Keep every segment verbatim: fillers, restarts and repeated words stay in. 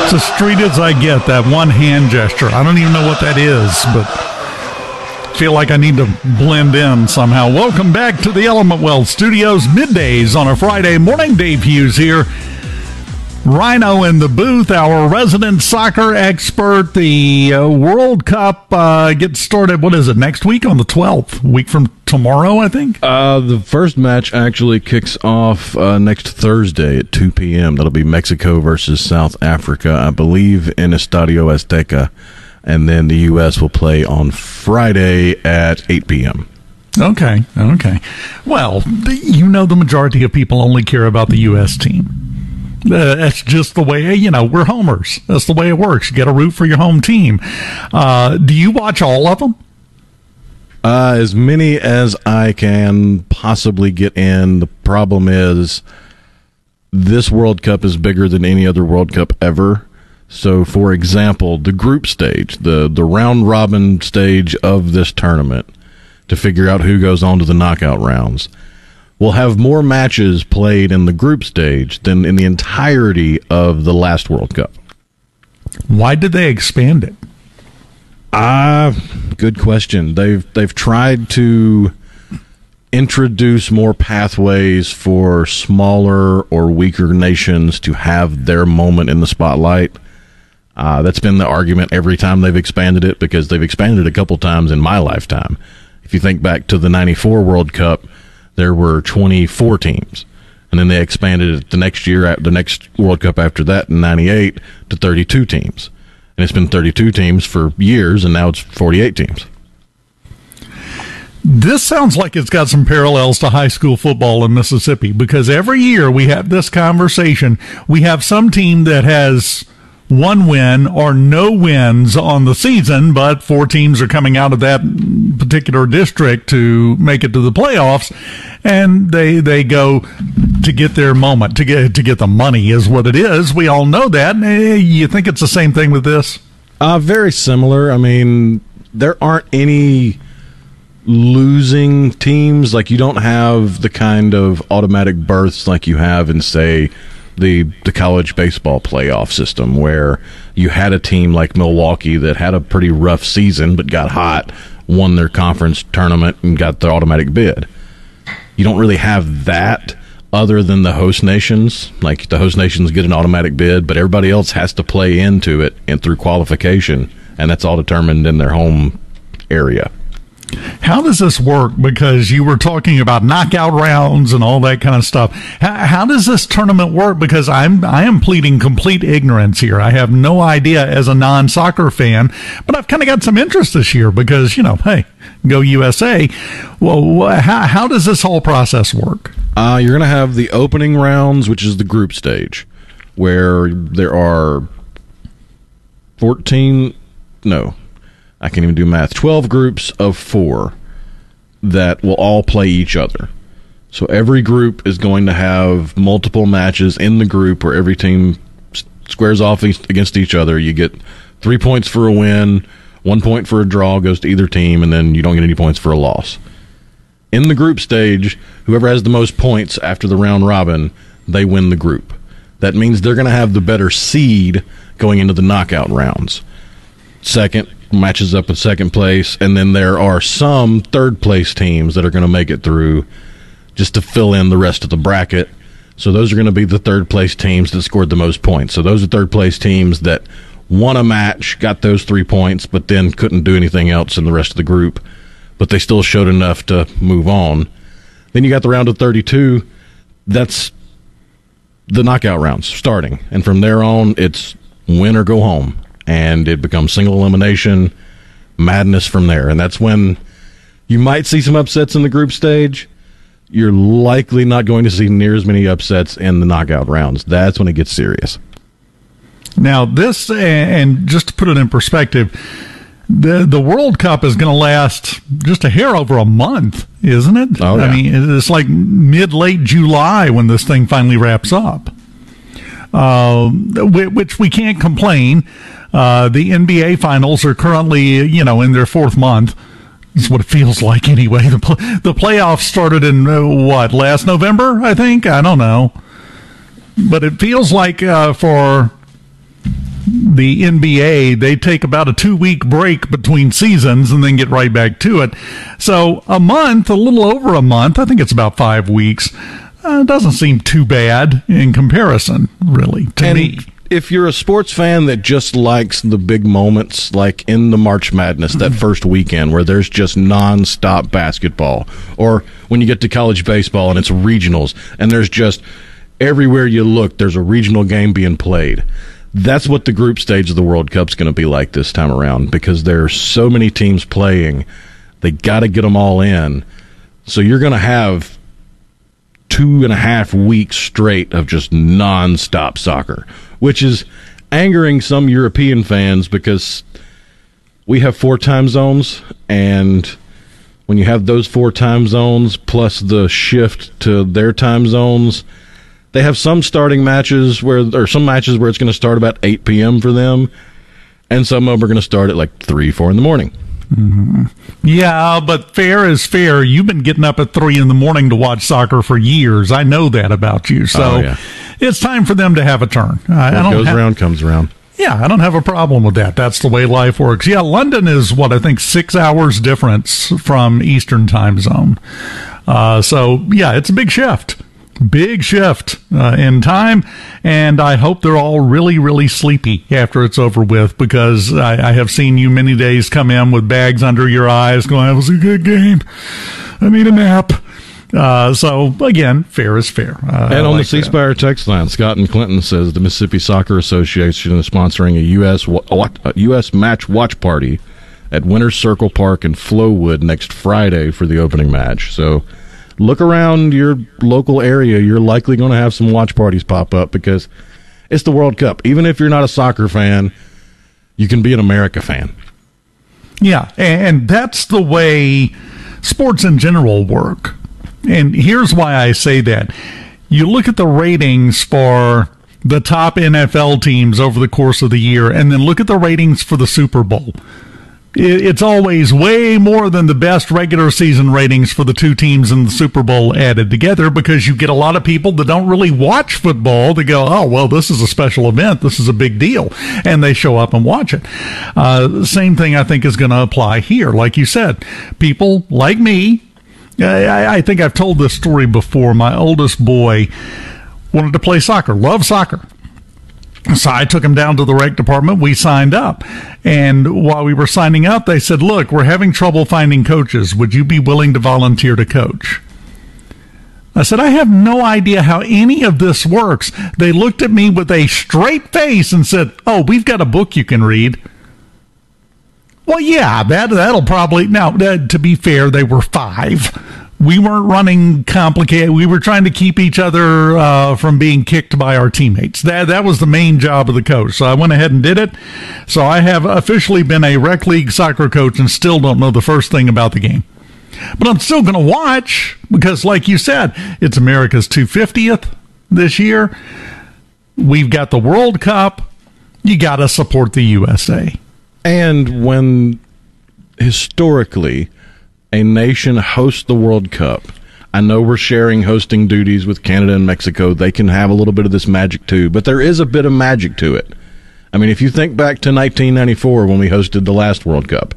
It's as street as I get, that one hand gesture. I don't even know what that is, but feel like I need to blend in somehow. Welcome back to the Element Wealth Studios, middays on a Friday morning. Dave Hughes here. Rhino in the booth, our resident soccer expert. The uh, World Cup uh, gets started, what is it, next week on the twelfth? A week from tomorrow, I think? Uh, the first match actually kicks off uh, next Thursday at two p.m. That'll be Mexico versus South Africa, I believe, in Estadio Azteca. And then the U S will play on Friday at eight p.m. Okay, okay. Well, you know the majority of people only care about the U S team. Uh, that's just the way, you know, we're homers. That's the way it works. You got to root for your home team. Uh, do you watch all of them? Uh, as many as I can possibly get in. The problem is this World Cup is bigger than any other World Cup ever. So, for example, the group stage, the, the round-robin stage of this tournament, to figure out who goes on to the knockout rounds, will have more matches played in the group stage than in the entirety of the last World Cup. Why did they expand it? Ah, uh, good question. They've they've tried to introduce more pathways for smaller or weaker nations to have their moment in the spotlight. Uh, that's been the argument every time they've expanded it, because they've expanded it a couple times in my lifetime. If you think back to the ninety-four World Cup, there were twenty-four teams, and then they expanded it the next year, the next World Cup after that in ninety-eight, to thirty-two teams. And it's been thirty-two teams for years, and now it's forty-eight teams. This sounds like it's got some parallels to high school football in Mississippi, because every year we have this conversation. We have some team that has one win or no wins on the season, but four teams are coming out of that particular district to make it to the playoffs, and they they go to get their moment, to get to get the money is what it is. We all know that. You think it's the same thing with this? Uh, very similar. I mean, there aren't any losing teams. Like, you don't have the kind of automatic berths like you have in, say, the the college baseball playoff system, where you had a team like Milwaukee that had a pretty rough season but got hot, won their conference tournament, and got the automatic bid. You don't really have that other than the host nations. Like, the host nations get an automatic bid, but everybody else has to play into it and through qualification, and that's all determined in their home area. How does this work? Because you were talking about knockout rounds and all that kind of stuff. How, how does this tournament work? Because I'm I am pleading complete ignorance here. I have no idea as a non-soccer fan, but I've kind of got some interest this year because, you know, hey, go U S A. Well, how, how does this whole process work? Uh, you're going to have the opening rounds, which is the group stage, where there are fourteen, no, I can't even do math, twelve groups of four that will all play each other. So every group is going to have multiple matches in the group where every team squares off against each other. You get three points for a win, one point for a draw goes to either team, and then you don't get any points for a loss. In the group stage, whoever has the most points after the round robin, they win the group. That means they're going to have the better seed going into the knockout rounds. Second matches up with second place, and then there are some third place teams that are going to make it through just to fill in the rest of the bracket. So those are going to be the third place teams that scored the most points. So those are third place teams that won a match, got those three points, but then couldn't do anything else in the rest of the group, but they still showed enough to move on. Then you got the round of thirty-two. That's the knockout rounds starting, and from there on it's win or go home. And it becomes single elimination madness from there. And that's when you might see some upsets in the group stage. You're likely not going to see near as many upsets in the knockout rounds. That's when it gets serious. Now, this, and just to put it in perspective, the the World Cup is going to last just a hair over a month, isn't it? Oh, yeah. I mean, it's like mid-late July when this thing finally wraps up, uh, which we can't complain. Uh, the N B A finals are currently, you know, in their fourth month. That's what it feels like anyway. The pl- the playoffs started in, uh, what, last November, I think? I don't know. But it feels like uh, for the N B A, they take about a two-week break between seasons and then get right back to it. So a month, a little over a month, I think it's about five weeks, uh, doesn't seem too bad in comparison, really, to and me. If you're a sports fan that just likes the big moments, like in the March Madness, that first weekend where there's just nonstop basketball, or when you get to college baseball and it's regionals, and there's just everywhere you look, there's a regional game being played. That's what the group stage of the World Cup's going to be like this time around, because there are so many teams playing. They got to get them all in. So you're going to have two and a half weeks straight of just nonstop soccer, which is angering some European fans because we have four time zones, and when you have those four time zones plus the shift to their time zones, they have some starting matches where, or some matches where it's going to start about eight p.m. for them, and some of them are going to start at like three, four in the morning. Mm-hmm. Yeah, but fair is fair. You've been getting up at three in the morning to watch soccer for years. I know that about you. So oh, yeah. It's time for them to have a turn. I, what I don't goes have, around comes around. Yeah, I don't have a problem with that. That's the way life works. Yeah, London is, what, I think six hours difference from Eastern time zone. Uh, so, yeah, it's a big shift. Big shift uh, in time, and I hope they're all really, really sleepy after it's over with, because I, I have seen you many days come in with bags under your eyes going, "That was a good game. I need a nap." Uh, so, again, fair is fair. Uh, and on like the C Spire text line, Scott and Clinton says the Mississippi Soccer Association is sponsoring a U S a U S match watch party at Winter Circle Park in Flowood next Friday for the opening match. So look around your local area. You're likely going to have some watch parties pop up because it's the World Cup. Even if you're not a soccer fan, you can be an America fan. Yeah, and that's the way sports in general work. And here's why I say that. You look at the ratings for the top N F L teams over the course of the year, and then look at the ratings for the Super Bowl. It's always way more than the best regular season ratings for the two teams in the Super Bowl added together, because you get a lot of people that don't really watch football to go, "Oh, well, this is a special event. This is a big deal." And they show up and watch it. Uh, same thing I think is going to apply here. Like you said, people like me, I, I think I've told this story before. My oldest boy wanted to play soccer, loved soccer. So I took him down to the rec department. We signed up. And while we were signing up, they said, "Look, we're having trouble finding coaches. Would you be willing to volunteer to coach?" I said, "I have no idea how any of this works." They looked at me with a straight face and said, "Oh, we've got a book you can read." Well, yeah, that, that'll probably... Now, uh, to be fair, they were five. We weren't running complicated. We were trying to keep each other uh, from being kicked by our teammates. That that was the main job of the coach. So I went ahead and did it. So I have officially been a rec league soccer coach and still don't know the first thing about the game. But I'm still going to watch because, like you said, it's America's two hundred fiftieth this year. We've got the World Cup. You got to support the U S A. And when historically a nation hosts the World Cup, I know we're sharing hosting duties with Canada and Mexico. They can have a little bit of this magic too, but there is a bit of magic to it. I mean, if you think back to nineteen ninety-four when we hosted the last World Cup,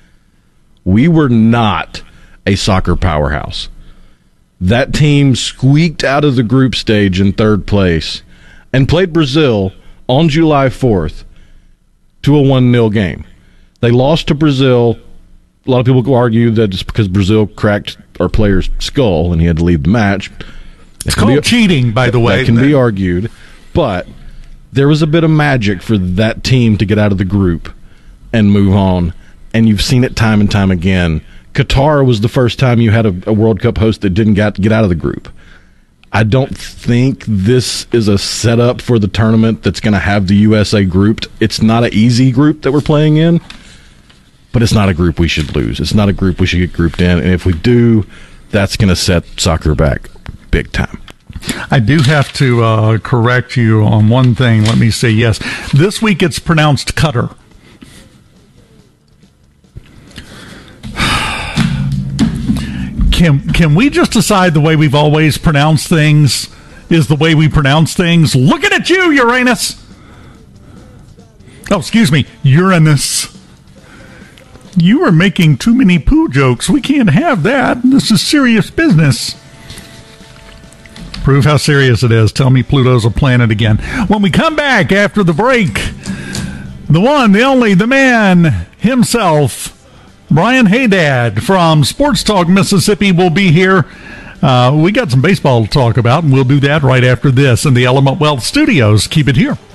we were not a soccer powerhouse. That team squeaked out of the group stage in third place and played Brazil on July fourth to a one nil game. They lost to Brazil. A lot of people argue that it's because Brazil cracked our player's skull and he had to leave the match. It's called be, cheating, by the way. That can be argued. But there was a bit of magic for that team to get out of the group and move on. And you've seen it time and time again. Qatar was the first time you had a, a World Cup host that didn't get, get out of the group. I don't think this is a setup for the tournament that's going to have the U S A grouped. It's not an easy group that we're playing in, but it's not a group we should lose. It's not a group we should get grouped in. And if we do, that's going to set soccer back big time. I do have to uh, correct you on one thing. Let me say yes. This week it's pronounced Qatar. Can can we just decide the way we've always pronounced things is the way we pronounce things? Looking at you, Uranus. Oh, excuse me, Uranus. You are making too many poo jokes. We can't have that. This is serious business. Prove how serious it is. Tell me Pluto's a planet again. When we come back after the break, the one, the only, the man himself, Brian Haydad from Sports Talk Mississippi, will be here. Uh, we got some baseball to talk about, and we'll do that right after this in the Element Wealth Studios. Keep it here.